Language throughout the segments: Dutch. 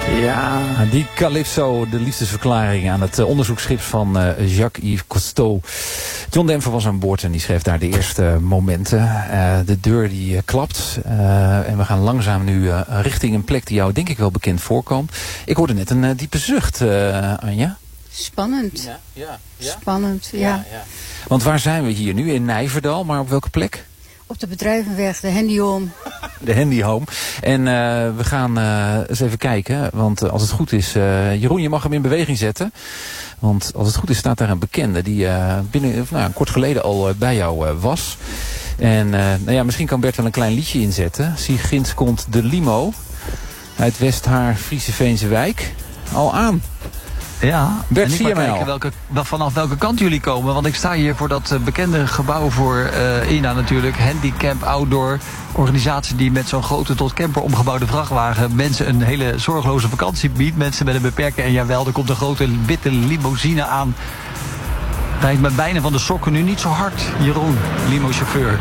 Ja, die Calypso, de liefdesverklaring aan het onderzoeksschip van Jacques-Yves Cousteau. John Denver was aan boord en die schreef daar de eerste momenten. De deur die klapt en we gaan langzaam nu richting een plek die jou denk ik wel bekend voorkomt. Ik hoorde net een diepe zucht, Anja. Spannend. Ja. Spannend, ja. Want waar zijn we hier nu? In Nijverdal, maar op welke plek? Op de Bedrijvenweg, de Handy Home. De Handy Home. En we gaan eens even kijken. Want als het goed is... Jeroen, je mag hem in beweging zetten. Want als het goed is staat daar een bekende... die kort geleden al bij jou was. En misschien kan Bert wel een klein liedje inzetten. Zie, ginds komt de limo. Uit Westhaar, Friese Veense Wijk. Al aan. Ja, Bert, en ik zie je maar kijken vanaf welke kant jullie komen. Want ik sta hier voor dat bekende gebouw voor INA natuurlijk. Handicap Outdoor. Organisatie die met zo'n grote tot camper omgebouwde vrachtwagen mensen een hele zorgeloze vakantie biedt. Mensen met een beperking. En jawel, er komt een grote witte limousine aan. Rijdt met bijna van de sokken nu niet zo hard. Jeroen, limo-chauffeur.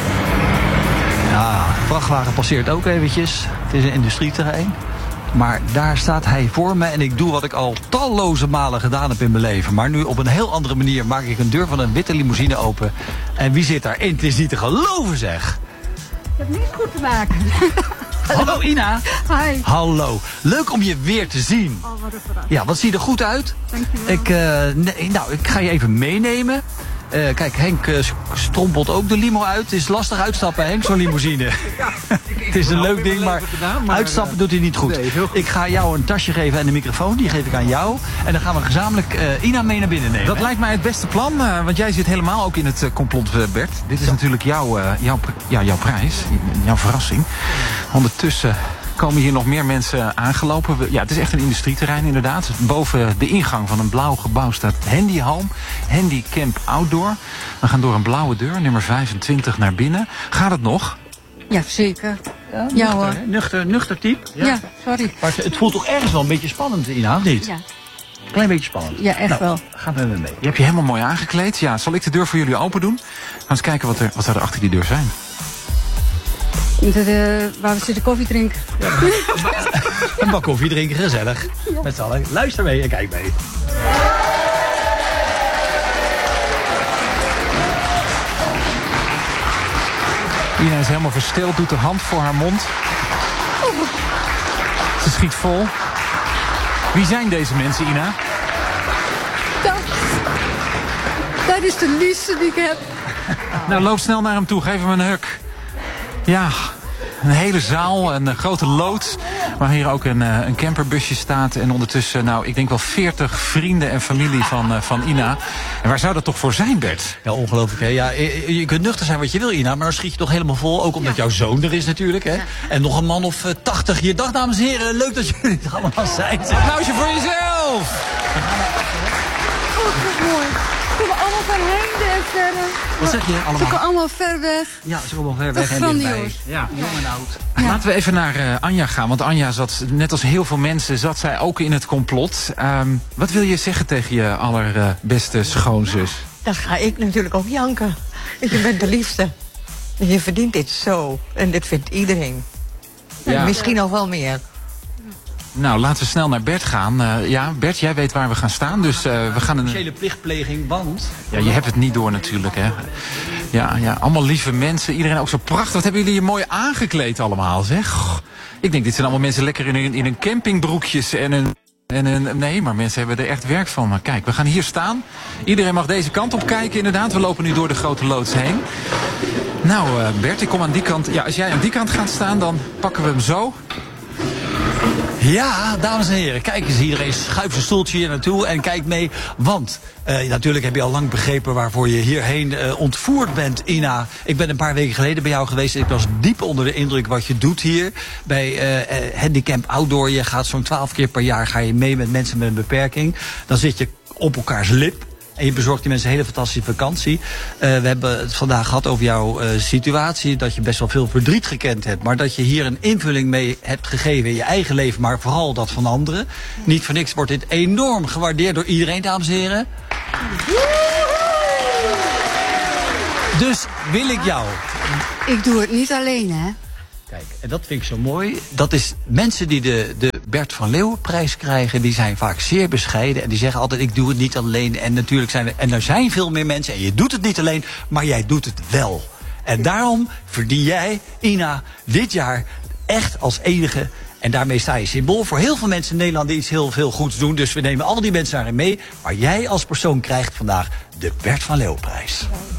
Ja, vrachtwagen passeert ook eventjes. Het is een industrieterrein. Maar daar staat hij voor me en ik doe wat ik al talloze malen gedaan heb in mijn leven. Maar nu op een heel andere manier maak ik een deur van een witte limousine open. En wie zit daarin? Het is niet te geloven, zeg. Ik heb niet goed te maken. Hallo Ina. Hi. Hallo. Leuk om je weer te zien. Oh, wat een verrassing. Ja, wat zie je er goed uit? Dankjewel. Ik ga je even meenemen. Kijk, Henk strompelt ook de limo uit. Het is lastig uitstappen, Henk, zo'n limousine. Het is een leuk ding, maar uitstappen doet hij niet goed. Nee, ik ga jou een tasje geven en een microfoon. Die geef ik aan jou. En dan gaan we gezamenlijk Ina mee naar binnen nemen. Dat lijkt mij het beste plan, want jij zit helemaal ook in het complot, Bert. Dit is natuurlijk jouw prijs, jouw verrassing. Ondertussen komen hier nog meer mensen aangelopen. Ja, het is echt een industrieterrein inderdaad. Boven de ingang van een blauw gebouw staat Handy Home. Handy Camp Outdoor. We gaan door een blauwe deur, nummer 25, naar binnen. Gaat het nog? Ja, zeker. Ja hoor. Nuchter type. Ja, sorry. Maar het voelt toch ergens wel een beetje spannend, Ina, of niet? Ja. Klein beetje spannend. Ja, echt wel. Gaan we mee. Je hebt je helemaal mooi aangekleed. Ja, zal ik de deur voor jullie open doen? Gaan eens kijken wat er achter die deur zijn. Waar we zitten koffie drinken. Ja, een bak koffie drinken, gezellig. Ja. Met z'n allen. Luister mee en kijk mee. Ina is helemaal versteld, doet de hand voor haar mond. Ze schiet vol. Wie zijn deze mensen, Ina? Dat is de liefste die ik heb. Nou, loop snel naar hem toe, geef hem een huk. Ja, een hele zaal, een grote loods, waar hier ook een camperbusje staat. En ondertussen, ik denk wel 40 vrienden en familie van Ina. En waar zou dat toch voor zijn, Bert? Ja, ongelooflijk, hè? Ja, je kunt nuchter zijn wat je wil, Ina, maar dan schiet je toch helemaal vol. Ook omdat jouw zoon er is natuurlijk, hè? Ja. En nog een man of 80 hier. Dag, dames en heren, leuk dat jullie er allemaal zijn. Applausje voor jezelf! Oh, mooi. Ze komen allemaal van heinde en verre. Wat zeg je allemaal? Ze komen allemaal ver weg. Ja, ze komen ver weg en dichtbij. Ja, jong en oud. Ja. Laten we even naar Anja gaan. Want Anja zat, net als heel veel mensen, zat zij ook in het complot. Wat wil je zeggen tegen je allerbeste schoonzus? Dan ga ik natuurlijk ook janken. Je bent de liefste. Je verdient dit zo. En dit vindt iedereen. Ja. Misschien nog wel meer. Nou, laten we snel naar Bert gaan. Bert, jij weet waar we gaan staan. Dus we gaan een officiële plichtpleging, want... Ja, je hebt het niet door natuurlijk, hè. Ja, allemaal lieve mensen. Iedereen ook zo prachtig. Wat hebben jullie hier mooi aangekleed allemaal, zeg. Goh, ik denk, dit zijn allemaal mensen lekker in een campingbroekjes nee, maar mensen hebben er echt werk van. Maar kijk, we gaan hier staan. Iedereen mag deze kant op kijken, inderdaad. We lopen nu door de grote loods heen. Nou, Bert, ik kom aan die kant. Ja, als jij aan die kant gaat staan, dan pakken we hem zo. Ja, dames en heren, kijk eens, iedereen schuift zijn stoeltje hier naartoe en kijk mee. Want natuurlijk heb je al lang begrepen waarvoor je hierheen ontvoerd bent, Ina. Ik ben een paar weken geleden bij jou geweest. Ik was diep onder de indruk wat je doet hier bij Handicap Outdoor. Je gaat zo'n 12 keer per jaar ga je mee met mensen met een beperking. Dan zit je op elkaars lip. En je bezorgt die mensen een hele fantastische vakantie. We hebben het vandaag gehad over jouw situatie. Dat je best wel veel verdriet gekend hebt. Maar dat je hier een invulling mee hebt gegeven in je eigen leven. Maar vooral dat van anderen. Niet voor niks wordt dit enorm gewaardeerd door iedereen, dames en heren. Dus wil ik jou. Ik doe het niet alleen, hè. Kijk, en dat vind ik zo mooi. Dat is mensen die de Bert van Leeuwenprijs krijgen, die zijn vaak zeer bescheiden. En die zeggen altijd, ik doe het niet alleen. En natuurlijk er zijn veel meer mensen. En je doet het niet alleen, maar jij doet het wel. En daarom verdien jij, Ina, dit jaar echt als enige. En daarmee sta je symbool voor heel veel mensen in Nederland die iets heel veel goeds doen. Dus we nemen al die mensen daarin mee. Maar jij als persoon krijgt vandaag de Bert van Leeuwenprijs.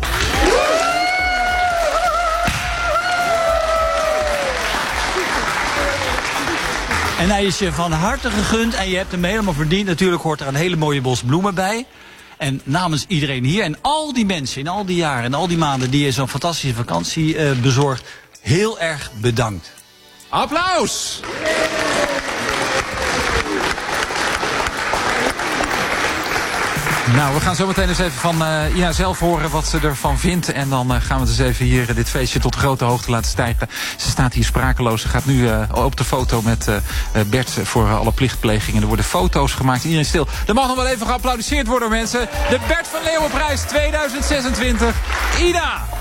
En hij is je van harte gegund en je hebt hem helemaal verdiend. Natuurlijk hoort er een hele mooie bos bloemen bij. En namens iedereen hier en al die mensen in al die jaren en al die maanden die je zo'n fantastische vakantie bezorgt, heel erg bedankt. Applaus! Nou, we gaan zo meteen eens even van Ina zelf horen wat ze ervan vindt. En dan gaan we dus even hier dit feestje tot grote hoogte laten stijgen. Ze staat hier sprakeloos. Ze gaat nu op de foto met Bert voor alle plichtplegingen. Er worden foto's gemaakt. Iedereen stil. Er mag nog wel even geapplaudisseerd worden, mensen. De Bert van Leeuwenprijs 2026. Ina!